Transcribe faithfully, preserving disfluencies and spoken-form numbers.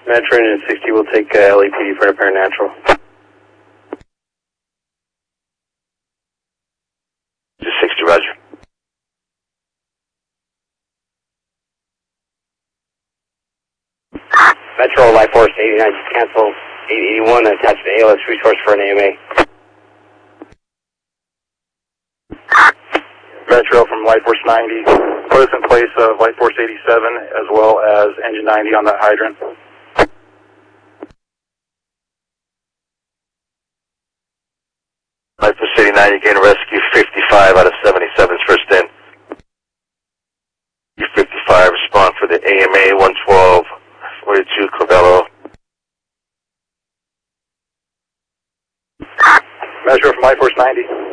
Metro and sixty will take uh, L A P D for a paranatural. sixty, roger. Metro, Life Force eighty-nine, cancel eight eighty-one, attach the A L S resource for an A M A. Metro from Life Force ninety, put us in place of Life Force eighty-seven as well as Engine ninety on that hydrant. Life Force eighty-nine, you gain a rescue fifty-five out of seventy-seven's first in. U fifty-five, respond for the A M A one twelve forty-two Covello. Metro from Life Force ninety.